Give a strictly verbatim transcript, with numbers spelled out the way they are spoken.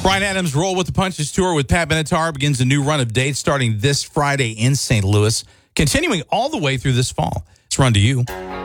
Bryan Adams' Roll with the Punches tour with Pat Benatar begins a new run of dates starting this Friday in Saint Louis, continuing all the way through this fall. It's Run to You.